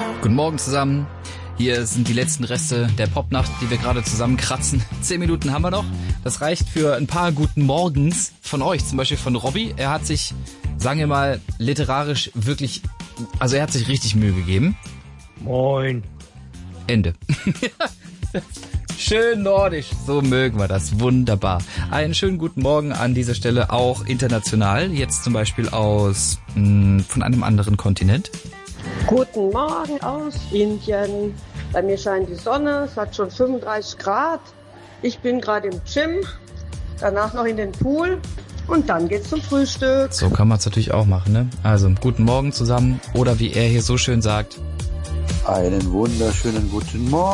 Guten Morgen zusammen. Hier sind die letzten Reste der Popnacht, die wir gerade zusammenkratzen. 10 Minuten haben wir noch. Das reicht für ein paar guten Morgens von euch, zum Beispiel von Robby. Er hat sich, sagen wir mal, literarisch wirklich, also er hat sich richtig Mühe gegeben. Moin. Ende. Schön nordisch, so mögen wir das. Wunderbar. Einen schönen guten Morgen an dieser Stelle auch international. Jetzt zum Beispiel von einem anderen Kontinent. Guten Morgen aus Indien. Bei mir scheint die Sonne, es hat schon 35 Grad. Ich bin gerade im Gym, danach noch in den Pool und dann geht's zum Frühstück. So kann man es natürlich auch machen, ne? Also, guten Morgen zusammen oder wie er hier so schön sagt. Einen wunderschönen guten Morgen.